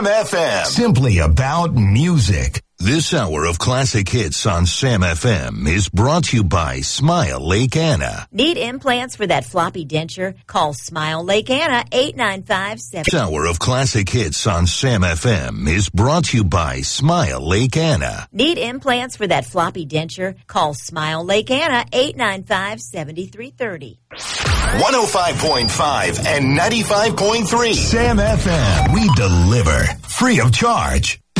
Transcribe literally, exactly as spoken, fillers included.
F M. Simply about music. This hour of classic hits on Sam F M is brought to you by Smile Lake Anna. Need implants for that floppy denture? Call Smile Lake Anna, eight nine five seven. This hour of classic hits on Sam F M is brought to you by Smile Lake Anna. Need implants for that floppy denture? Call Smile Lake Anna, eight nine five, seven three three zero. one oh five point five and ninety-five point three. Sam F M. We deliver free of charge.